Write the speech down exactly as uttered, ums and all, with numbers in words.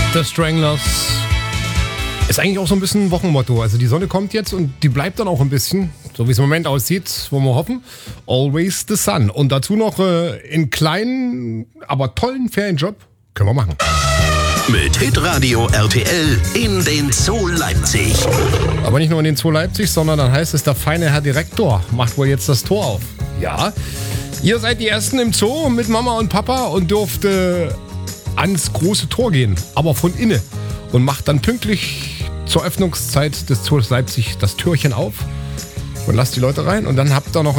The Stranglers. Ist eigentlich auch so ein bisschen ein Wochenmotto. Also die Sonne kommt jetzt und die bleibt dann auch ein bisschen, so wie es im Moment aussieht, wo wir hoffen. Always the sun. Und dazu noch äh, in kleinen, aber tollen Ferienjob. Können wir machen. Mit Hitradio R T L in den Zoo Leipzig. Aber nicht nur in den Zoo Leipzig, sondern dann heißt es, der feine Herr Direktor macht wohl jetzt das Tor auf. Ja, ihr seid die Ersten im Zoo mit Mama und Papa und dürft äh, ans große Tor gehen, aber von innen. Und macht dann pünktlich zur Öffnungszeit des Zoos Leipzig das Türchen auf und lasst die Leute rein. Und dann habt ihr noch